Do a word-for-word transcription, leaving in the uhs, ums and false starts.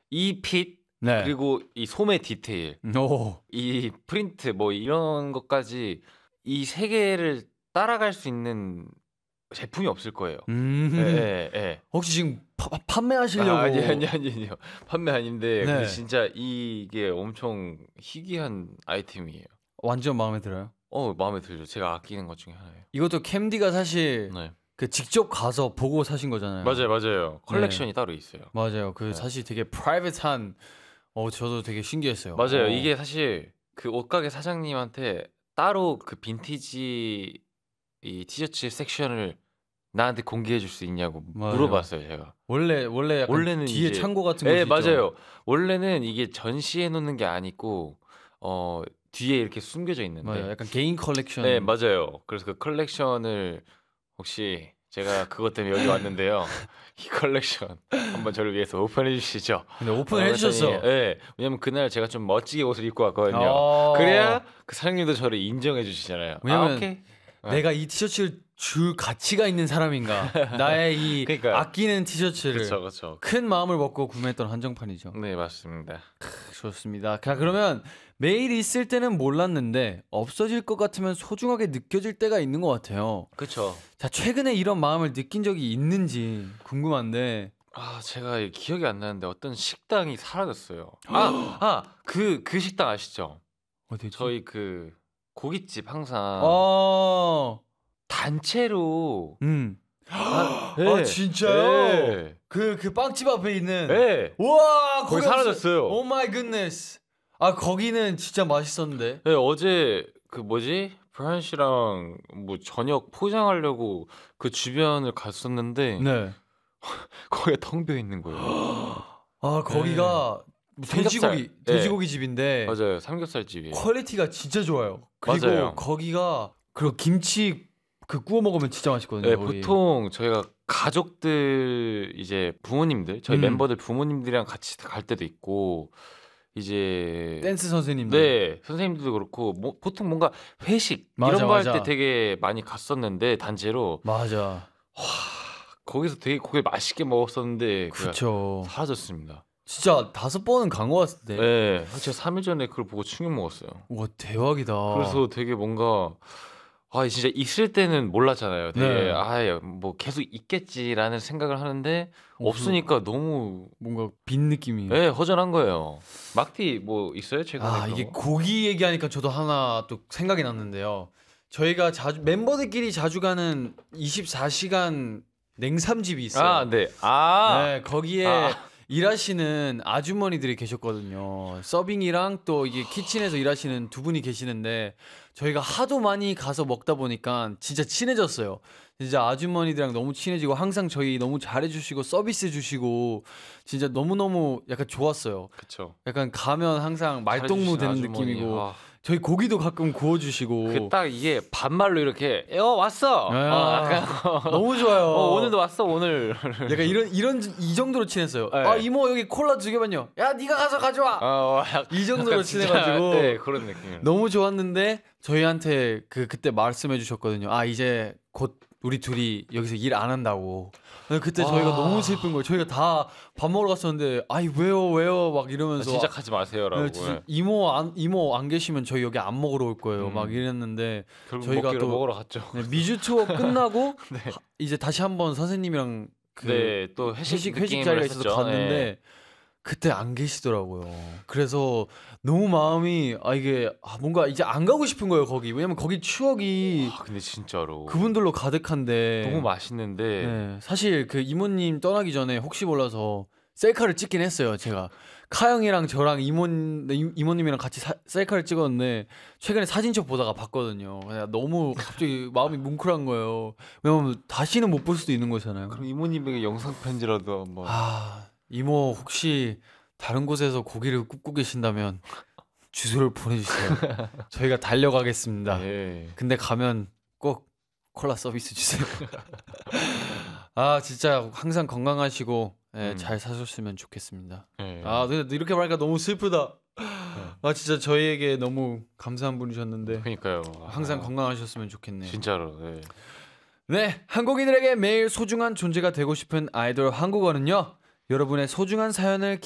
이 핏 네. 그리고 이 소매 디테일, 오. 이 프린트 뭐 이런 것까지 이 세 개를 따라갈 수 있는 제품이 없을 거예요. 음. 예, 예, 예. 혹시 지금 파, 판매하시려고? 아, 아니 아니 아니 아니요. 판매 아닌데 네. 근데 진짜 이게 엄청 희귀한 아이템이에요. 완전 마음에 들어요? 어, 마음에 들죠. 제가 아끼는 것 중에 하나예요. 이것도 캠디가 사실 네. 그 직접 가서 보고 사신 거잖아요. 맞아요, 맞아요. 컬렉션이 네. 따로 있어요. 맞아요. 그 네. 사실 되게 프라이빗한. 어, 저도 되게 신기했어요. 맞아요. 어. 이게 사실 그 옷가게 사장님한테 따로 그 빈티지 이 티셔츠 섹션을 나한테 공개해 줄 수 있냐고 맞아요. 물어봤어요, 제가. 원래 원래 약간 원래는 뒤에 이제 창고 같은 예, 곳이 있죠. 맞아요. 원래는 이게 전시해 놓는 게 아니고 어 뒤에 이렇게 숨겨져 있는데. 맞아요. 약간 개인 컬렉션. 네, 맞아요. 그래서 그 컬렉션을 혹시 제가 그것 때문에 여기 왔는데요. 이 컬렉션 한번 저를 위해서 오픈해 주시죠. 근데 오픈을 어, 해주셨어. 그랬더니, 예, 왜냐면 그날 제가 좀 멋지게 옷을 입고 왔거든요. 어. 그래야 그 사장님도 저를 인정해 주시잖아요. 왜냐면 아, 오케이. 내가 이 티셔츠를 줄 가치가 있는 사람인가. 나의 이 그러니까요. 아끼는 티셔츠를 그렇죠, 그렇죠. 큰 마음을 먹고 구매했던 한정판이죠. 네, 맞습니다. 좋습니다. 자, 그러면 매일 있을 때는 몰랐는데 없어질 것 같으면 소중하게 느껴질 때가 있는 것 같아요. 그렇죠. 자, 최근에 이런 마음을 느낀 적이 있는지 궁금한데. 아, 제가 기억이 안 나는데 어떤 식당이 사라졌어요. 아, 아, 그 그 식당 아시죠? 어디지? 저희 그 고깃집 항상 어. 단체로 음. 아, 아, 진짜요? 네. 그 그 빵집 앞에 있는. 네. 우와, 거기 사라졌어요. 오 마이 굿네스. 아, 거기는 진짜 맛있었는데. 네, 어제 그 뭐지? 브라이언 씨랑 뭐 저녁 포장하려고 그 주변을 갔었는데 네. 거기가 텅 비어 있는 거예요. 아, 거기가 돼지고기 삼겹살. 돼지고기 집인데 맞아요. 삼겹살 집이에요. 퀄리티가 진짜 좋아요. 그리고 맞아요. 거기가 그리고 김치 그 구워 먹으면 진짜 맛있거든요. 네, 거기. 보통 저희가 가족들 이제 부모님들 저희 음. 멤버들 부모님들이랑 같이 갈 때도 있고 이제 댄스 선생님들. 네, 선생님들도 그렇고 뭐, 보통 뭔가 회식 맞아, 이런 거 할 맞아. 때 되게 많이 갔었는데 단체로 맞아. 거기서 되게 고기를 맛있게 먹었었는데 그게 그렇죠. 사라졌습니다. 진짜 다섯 번은 간 것 같은데. 네, 제가 삼 일 전에 그걸 보고 충격 먹었어요. 와, 대박이다. 그래서 되게 뭔가 아 진짜 있을 때는 몰랐잖아요. 되게 네. 아뭐 계속 있겠지라는 생각을 하는데 없으니까 너무 뭔가 빈 느낌이에요. 네, 허전한 거예요. 막디 뭐 있어요 최근에? 아, 그런 이게 거? 고기 얘기하니까 저도 하나 또 생각이 났는데요. 저희가 자주 멤버들끼리 자주 가는 이십사 시간 냉삼집이 있어요. 아, 네. 아, 네, 거기에 아. 일하시는 아주머니들이 계셨거든요. 서빙이랑 또 이게 키친에서 일하시는 두 분이 계시는데 저희가 하도 많이 가서 먹다 보니까 진짜 친해졌어요. 진짜 아주머니들이랑 너무 친해지고 항상 저희 너무 잘해주시고 서비스 주시고 진짜 너무너무 약간 좋았어요. 그쵸. 약간 가면 항상 말동무 되는 잘해주신 아주머니. 느낌이고 아, 저희 고기도 가끔 구워주시고 그 딱 이게 반말로 이렇게 어 왔어. 아, 어, 약간 너무 좋아요. 어, 오늘도 왔어 오늘. 약간 이런 이런 이 정도로 친했어요. 네. 아, 이모 여기 콜라 두 개만요. 야, 네가 가서 가져와. 어, 약- 이 정도로 약간 진짜, 친해가지고 네, 그런 느낌. 너무 좋았는데 저희한테 그 그때 말씀해 주셨거든요. 아, 이제 곧 우리 둘이 여기서 일 안 한다고. 근데 그때 저희가 아. 너무 슬픈 거예요. 저희가 다 밥 먹으러 갔었는데 아이 왜요 왜요 막 이러면서 진짜 가지 마세요라고. 네, 진짜 이모 안 이모 안 계시면 저희 여기 안 먹으러 올 거예요. 음. 막 이랬는데 결국 저희가 먹기로 또- 먹으러 갔죠. 네, 미주 투어 끝나고 네. 하- 이제 다시 한번 선생님이랑 그 네, 또 회식, 회식 회식 느낌으로 자리가 있어서 했었죠. 갔는데 네. 그때 안 계시더라고요. 그래서 너무 마음이 아 이게 아, 뭔가 이제 안 가고 싶은 거예요 거기. 왜냐면 거기 추억이 아, 근데 진짜로 그분들로 가득한데 너무 맛있는데 네, 사실 그 이모님 떠나기 전에 혹시 몰라서 셀카를 찍긴 했어요. 제가 카영이랑 저랑 이모 이모님이랑 같이 사, 셀카를 찍었는데 최근에 사진첩 보다가 봤거든요. 그냥 너무 갑자기 마음이 뭉클한 거예요. 왜냐면 다시는 못 볼 수도 있는 거잖아요. 그럼 이모님에게 영상 편지라도 한번. 아, 이모 혹시 다른 곳에서 고기를 굽고 계신다면 주소를 보내주세요. 저희가 달려가겠습니다. 네. 근데 가면 꼭 콜라 서비스 주세요. 아, 진짜 항상 건강하시고 예, 음. 잘 사셨으면 좋겠습니다. 네. 아, 근데 이렇게 말하니까 너무 슬프다. 아, 진짜 저희에게 너무 감사한 분이셨는데 그러니까요. 항상 아, 건강하셨으면 좋겠네요. 진짜로. 네. 네, 한국인들에게 매일 소중한 존재가 되고 싶은 아이돌 한국어는요. 여러분의 소중한 사연을